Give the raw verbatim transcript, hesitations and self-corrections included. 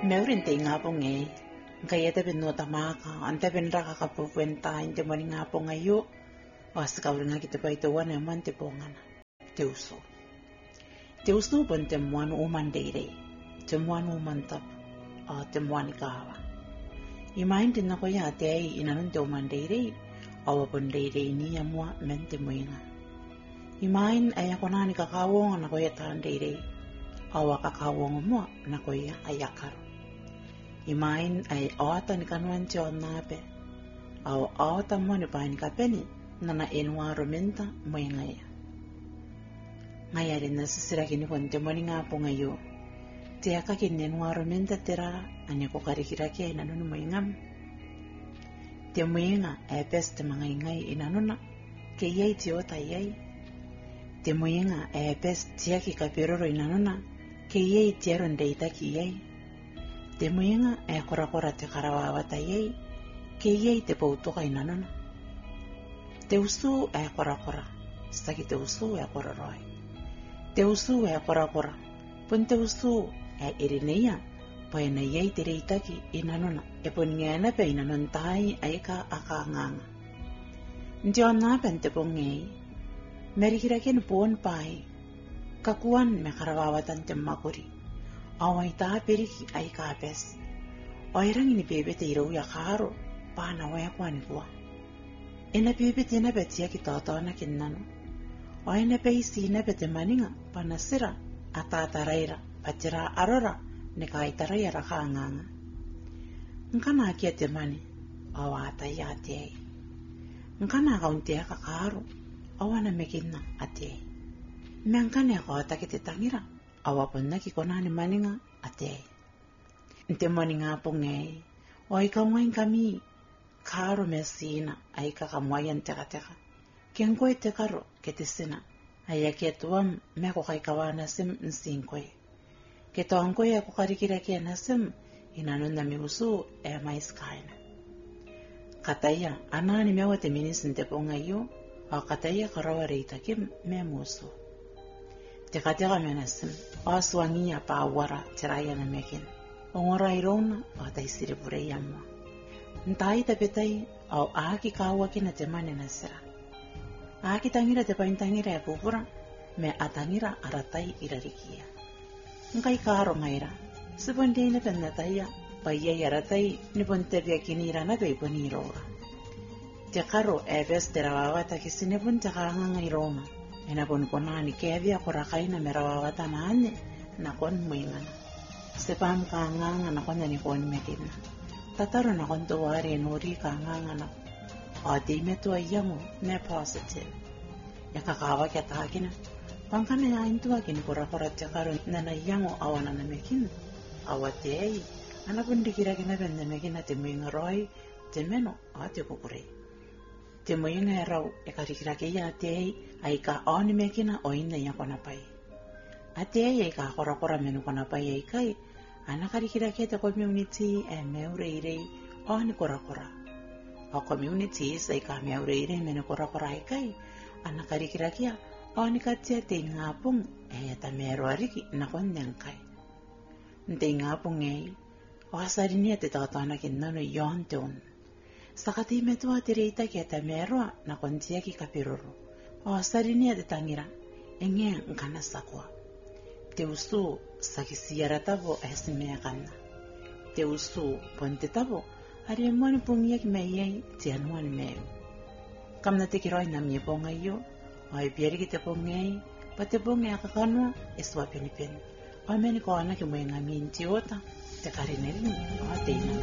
Meurin te nga po nge. Kaya tabi no tamaka. Ante benra kakapuwenta. Inte mo nga po ngayo. Wasa kawri nga kita pa ito wana man te po nga na. Te uso. Te uso po te muano uman deire. Te muano uman tap. O te muani kawa. Imain din na ko ya te ay inanon te uman deire. Awa po deire niya mua mente mo nga. Imain ay ako na ni kakawong na ko ya taan deire. Awa kakawong mo na ko ya ayakaro. Imain ay awata ni kanuan tiyo nape. Awa awata mo ni pahin kapeni na na enwaro minta mo yung ngaya. Ngaya rin nasisira kini konti mo ni nga po ngayo. Tiya ka kini enwaro minta tira anya ko karikiraki ay nanun mo yung ngam. Tiya mo yung nga ay peste mga ingay inanuna kayay tiyo tayay. Tiya mo yung nga ay peste tiya ki kapiroro inanuna kayay tiya ronda ita kiyay. Te muinga e kora kora te karawawa tayei, ke yei te pauto kai nanana. Te usu e kora kora, saki te usu e kora roi. Te usu e kora kora, pun te usu e irineia, pa e na yei te reitaki i nanana, e pun ngena pe i nanon tai aika aka nganga. Ndio napen te pongei, merikirakin puon pai, kakuan me karawawa tante makuri. Awai ta periki ai kapes. Oirang ni bebe te irau ya karo pa na waya kwani kwa. Ena bebe te na beti ya kitata na kinnano. Oina pe isi na bete maninga pa na sira atata raira patira arora ne kai taraya rakanganga. Nkana kia te mani awata ya te. Nkana kaunti ya kakaro awana mekinna ate. Menkane ka atakite tangira. Awa pun na kikona ni maninga ate. Nte maninga po ngay. O ikaw ngayon kami. Karo mesina ay kakamwayan teka teka. Kian ko'y tekaro ketisina. Ay aketuam me ako kay kawana sim nsingkoy. Keto ang ko'y ako karikira kaya na sim. Inanon na mi uso e mais kaina. Kataya anani mewa te minisinte po ngayo. O kataya karawarita kim me muso. Teka-teka menasim, o aswangiya pa awara tiraya na mekin. Ongora irona o tay siribureya mo. Ntai tapitay o aaki kawaki na temane na sira. Aaki tangira te paintangira ya pupura, me atangira aratay irarikia. Nkai karo ngaira, sipondi na penataya, payay aratay ni pontebya kinira na pe ponirora. Tekaro ebes terawawata kisinipun tekanga ngairoma. Ena pun konani kevia korakai na merawawata na ane na kon muingana. Sepam kanganga na kon ni kon metina. Tataro na kon tuwari nuri kanganga na. Adi metu ayamu ne positive. Ya kakawa kya takina. Pangkana ya intuwa kini kora-kora tekaro na na yango awana na mekin. Awate ay. Ana pun dikira kina benda mekin na timuinga roi timeno ati kukurei. Te moinga e rau e karikirake ia te ei ai ka aoni mekina o ina ia kona pai. A te ei e ka kora-kora menu kona pai ei kai, ana karikirake te community e meureirei aoni kora-kora. O community sa i ka meureirei menu kora-kora ei kai, ana karikirake ia aoni katia te ngapung e ta mero ariki na konden kai. Nte ngapung ei, o asarinia te tatana kinano yon te onu. Sakati metua tireita kia ta meroa na kontia ki kapiroro. O asarinia te tangira, enge nkana sakwa. Te usu sakisiara tabo esimea kana. Te usu ponte tabo, ari mwani pungia ki meyei te anuani meu. Kamna te kiroi na mie ponga iyo, o ai pieri ki te pongei, pa te ponge akakanua eswa penipeni. O ameni ko ana ki mwenga minti ota, te karinelini o ateina.